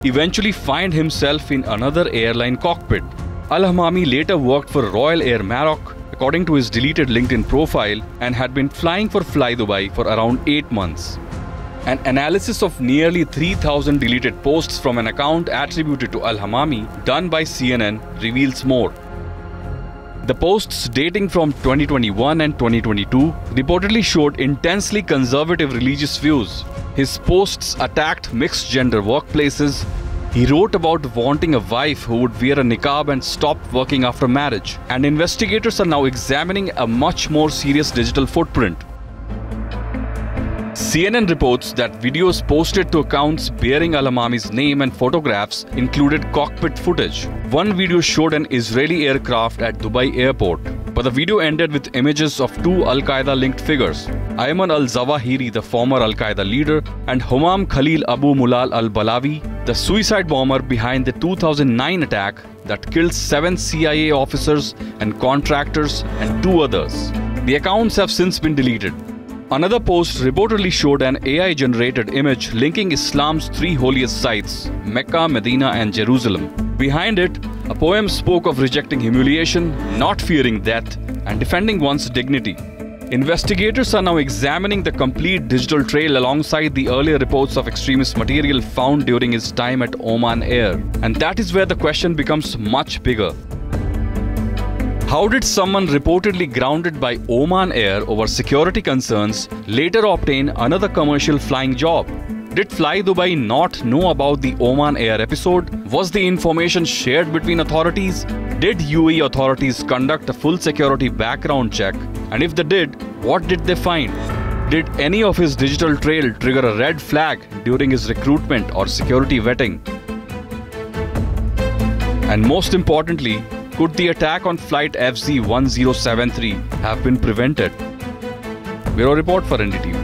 eventually find himself in another airline cockpit. Al-Hamami later worked for Royal Air Maroc, according to his deleted LinkedIn profile, and had been flying for Fly Dubai for around 8 months. An analysis of nearly 3,000 deleted posts from an account attributed to Al-Hamami done by CNN reveals more. The posts dating from 2021 and 2022 reportedly showed intensely conservative religious views. His posts attacked mixed-gender workplaces. He wrote about wanting a wife who would wear a niqab and stop working after marriage. And investigators are now examining a much more serious digital footprint. CNN reports that videos posted to accounts bearing Al-Hamami's name and photographs included cockpit footage. One video showed an Israeli aircraft at Dubai airport, but the video ended with images of two Al-Qaeda-linked figures, Ayman al-Zawahiri, the former Al-Qaeda leader, and Humam Khalil Abu Mulal al-Balawi, the suicide bomber behind the 2009 attack that killed 7 CIA officers and contractors and 2 others. The accounts have since been deleted. Another post reportedly showed an AI-generated image linking Islam's 3 holiest sites, Mecca, Medina and Jerusalem. Behind it, a poem spoke of rejecting humiliation, not fearing death, and defending one's dignity. Investigators are now examining the complete digital trail alongside the earlier reports of extremist material found during his time at Oman Air. And that is where the question becomes much bigger. How did someone reportedly grounded by Oman Air over security concerns later obtain another commercial flying job? Did Fly Dubai not know about the Oman Air episode? Was the information shared between authorities? Did UAE authorities conduct a full security background check? And if they did, what did they find? Did any of his digital trail trigger a red flag during his recruitment or security vetting? And most importantly, could the attack on flight FZ1073 have been prevented? Bureau Report for NDTV.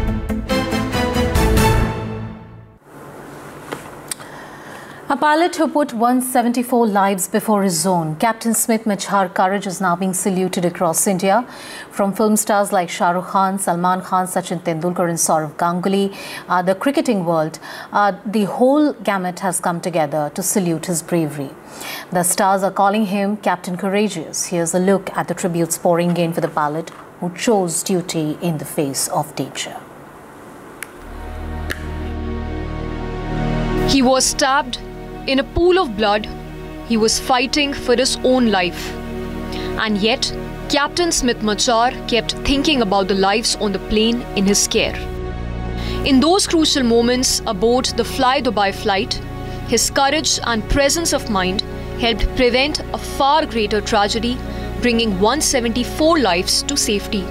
A pilot who put 174 lives before his own, Captain Smith Machar courage is now being saluted across India. From film stars like Shah Rukh Khan, Salman Khan, Sachin Tendulkar and Sourav Ganguly, the cricketing world, the whole gamut has come together to salute his bravery. The stars are calling him Captain Courageous. Here's a look at the tributes pouring in for the pilot who chose duty in the face of danger. He was stabbed in a pool of blood. He was fighting for his own life. And yet, Captain Smith Machar kept thinking about the lives on the plane in his care. In those crucial moments aboard the Fly Dubai flight, his courage and presence of mind helped prevent a far greater tragedy, bringing 174 lives to safety.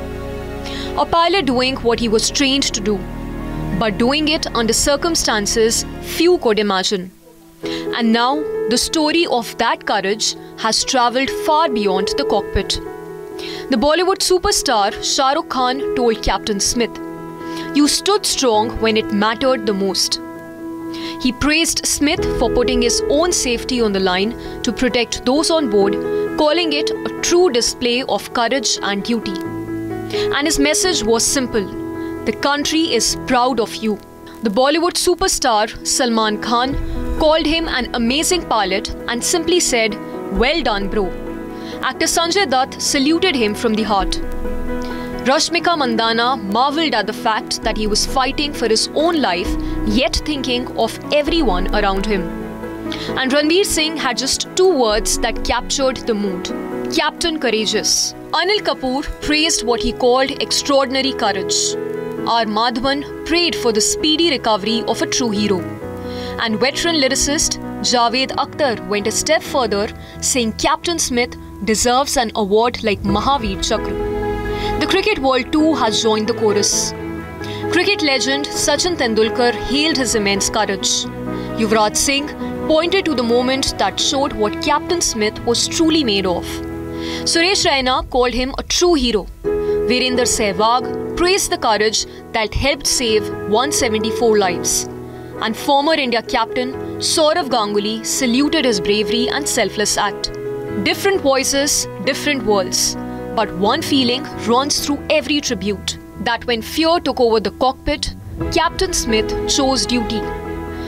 A pilot doing what he was trained to do, but doing it under circumstances few could imagine. And now, the story of that courage has travelled far beyond the cockpit. The Bollywood superstar Shah Rukh Khan told Captain Smith, "You stood strong when it mattered the most." He praised Smith for putting his own safety on the line to protect those on board, calling it a true display of courage and duty. And his message was simple: the country is proud of you. The Bollywood superstar Salman Khan called him an amazing pilot and simply said, "Well done, bro." Actor Sanjay Dutt saluted him from the heart. Rashmika Mandanna marveled at the fact that he was fighting for his own life, yet thinking of everyone around him. And Ranveer Singh had just 2 words that captured the mood: Captain Courageous. Anil Kapoor praised what he called extraordinary courage. R. Madhavan prayed for the speedy recovery of a true hero. And veteran lyricist Javed Akhtar went a step further, saying Captain Smith deserves an award like Mahavir Chakra. The cricket world too has joined the chorus. Cricket legend Sachin Tendulkar hailed his immense courage. Yuvraj Singh pointed to the moment that showed what Captain Smith was truly made of. Suresh Raina called him a true hero. Virender Sehwag praised the courage that helped save 174 lives. And former India captain Sourav Ganguly saluted his bravery and selfless act. Different voices, different worlds. But one feeling runs through every tribute: that when fear took over the cockpit, Captain Smith chose duty.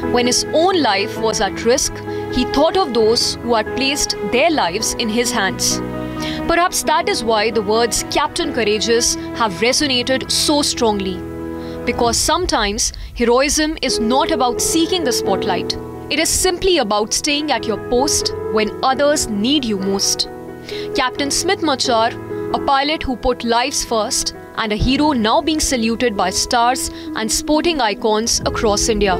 When his own life was at risk, he thought of those who had placed their lives in his hands. Perhaps that is why the words Captain Courageous have resonated so strongly. Because sometimes heroism is not about seeking the spotlight. It is simply about staying at your post when others need you most. Captain Smith Machar, a pilot who put lives first, and a hero now being saluted by stars and sporting icons across India.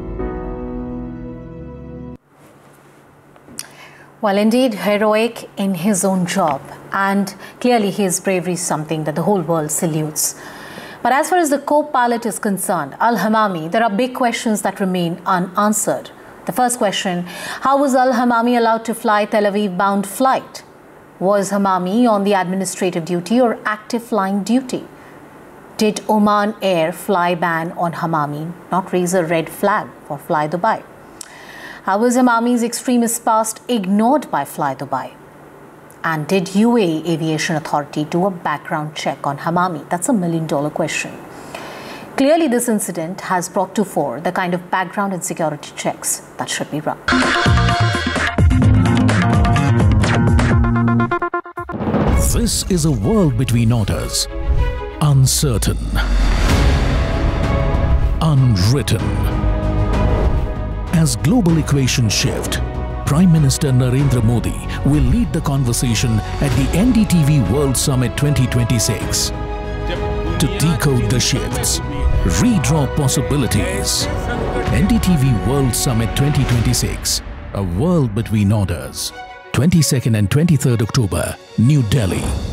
Well, indeed, heroic in his own job, and clearly his bravery is something that the whole world salutes. But as far as the co-pilot is concerned, Al-Hamami, there are big questions that remain unanswered. The first question, how was Al-Hamami allowed to fly Tel Aviv-bound flight? Was Hamami on the administrative duty or active flying duty? Did Oman Air fly ban on Hamami not raise a red flag for Fly Dubai? How was Hamami's extremist past ignored by Fly Dubai? And did UAE Aviation Authority do a background check on Hamami? That's $1 million question. Clearly, this incident has brought to fore the kind of background and security checks that should be run. This is a world between orders. Uncertain. Unwritten. As global equations shift, Prime Minister Narendra Modi will lead the conversation at the NDTV World Summit 2026 to decode the shifts, redraw possibilities. NDTV World Summit 2026, a world between orders. 22nd and 23rd October, New Delhi.